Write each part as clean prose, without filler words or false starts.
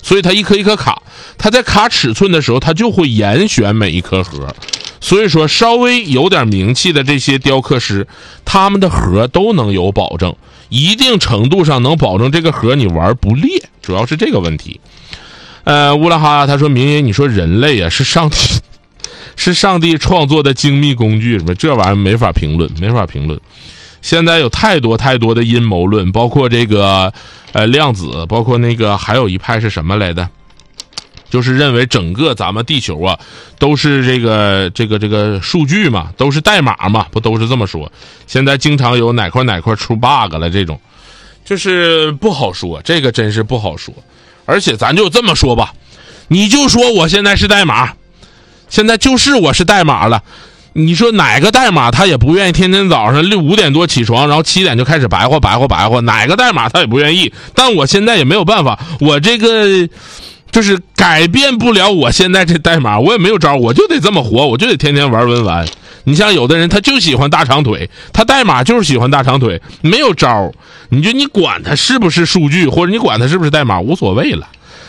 所以它一颗一颗卡，它在卡尺寸的时候它就会严选每一颗盒。所以说稍微有点名气的这些雕刻师，他们的盒都能有保证，一定程度上能保证这个盒你玩不裂，主要是这个问题。乌拉哈他说，明爷你说人类啊是上帝创作的精密工具，什么这玩意儿没法评论。现在有太多的阴谋论，包括这个量子，包括那个还有一派是什么来的，就是认为整个咱们地球啊都是这个数据嘛，都是代码嘛，不都是这么说。现在经常有哪块出 bug 了，这种就是不好说，这个真是不好说。而且咱就这么说吧，你就说我现在是代码，现在就是我是代码了，你说哪个代码他也不愿意天天早上5点多起床，然后7点就开始白活，哪个代码他也不愿意。但我现在也没有办法，我这个就是改变不了我现在这代码，我也没有招，我就得这么活，我就得天天玩文玩。你像有的人他就喜欢大长腿，他代码就是喜欢大长腿，没有招，你管他是不是数据，或者你管他是不是代码，无所谓了。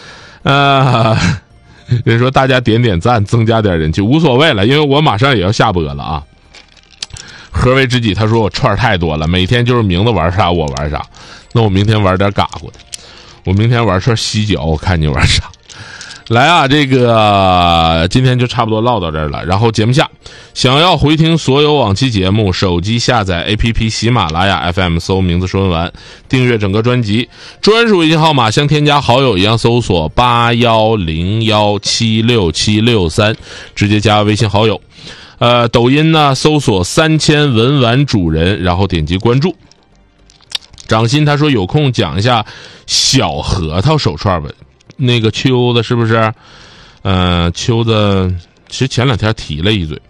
人说大家点赞增加点人气，无所谓了，因为我马上也要下播了啊。何为知己他说我串太多了，每天就是名字玩啥我玩啥，那我明天玩点嘎过的，我明天玩串犀角，我看你玩啥。来啊，这个今天就差不多唠到这儿了。然后节目下想要回听所有往期节目，手机下载 APP 喜马拉雅 FM 搜名字说文完，订阅整个专辑，专属微信号码像添加好友一样搜索8101767663，直接加微信好友。抖音呢搜索3000文玩主人，然后点击关注。掌心他说有空讲一下小核桃手串吧。那个秋子是不是？秋子其实前2天提了一嘴。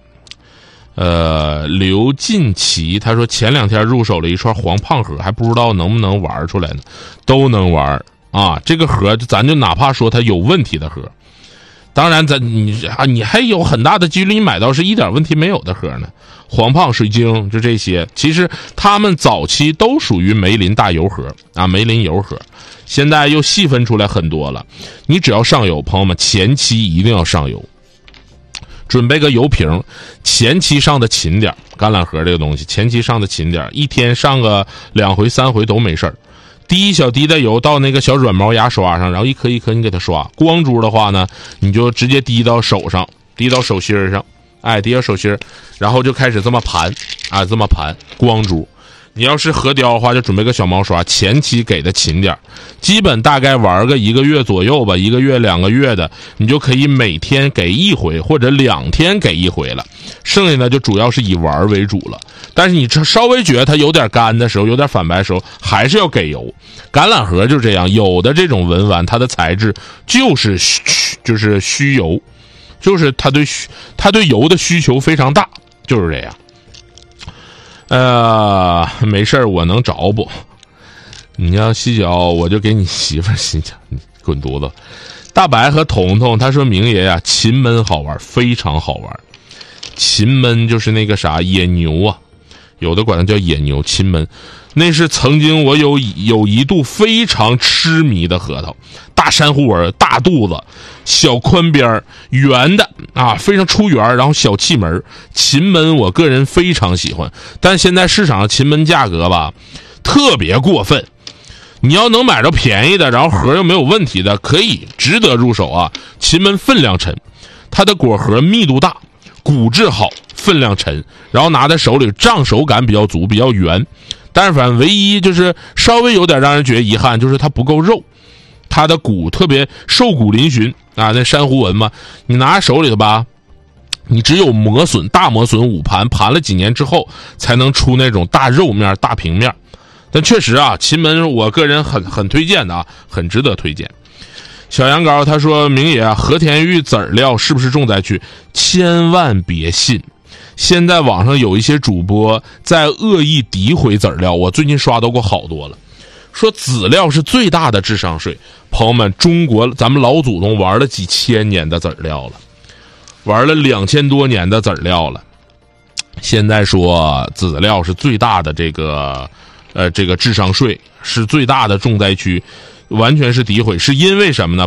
刘进奇他说前2天入手了一串黄胖盒，还不知道能不能玩出来呢。都能玩啊！这个盒咱就哪怕说它有问题的盒，当然你还有很大的几率你买到是一点问题没有的盒呢。黄胖水晶就这些，其实他们早期都属于梅林大油盒啊，梅林油盒。现在又细分出来很多了，你只要上油，朋友们前期一定要上油，准备个油瓶，前期上的勤点，橄榄核这个东西前期上的勤点，一天上个2回3回都没事儿。滴一小滴的油到那个小软毛牙刷上，然后一颗一颗你给它刷。光珠的话呢，你就直接滴到手上，滴到手心上，滴到手心，然后就开始这么盘啊，这么盘光珠。你要是核雕的话，就准备个小毛刷，前期给的勤点，基本大概玩个1个月左右吧，1个月2个月的，你就可以每天给1回或者2天给1回了，剩下的就主要是以玩为主了。但是你稍微觉得它有点干的时候，有点反白的时候，还是要给油。橄榄核就是这样，有的这种文玩它的材质就是虚油，就是它对油的需求非常大，就是这样。没事我能找不？你要犀角，我就给你媳妇犀角，你滚犊子！大白和彤彤他说明爷啊，秦闷好玩，非常好玩。秦闷就是那个啥野牛啊，有的管它叫野牛。秦闷那是曾经我有一度非常痴迷的核桃，大珊瑚纹，大肚子，小宽边，圆的啊，非常出圆，然后小气门。秦门我个人非常喜欢，但现在市场上秦门价格吧特别过分。你要能买着便宜的，然后盒又没有问题的，可以值得入手啊。秦门分量沉，它的果核密度大，骨质好，分量沉，然后拿在手里胀手感比较足，比较圆。但是反正唯一就是稍微有点让人觉得遗憾，就是它不够肉，它的骨特别瘦骨嶙峋啊，那珊瑚纹嘛，你拿在手里头吧，你只有磨损大磨损5盘，盘了几年之后才能出那种大肉面大平面。但确实啊，秦门我个人很推荐的啊，很值得推荐。小羊羔他说明爷啊，和田玉籽料是不是重灾区？千万别信。现在网上有一些主播在恶意诋毁籽料，我最近刷到过好多了，说籽料是最大的智商税。朋友们，中国咱们老祖宗玩了几千年的籽料了，玩了2000多年的籽料了，现在说籽料是最大的这个智商税，是最大的重灾区，完全是诋毁。是因为什么呢？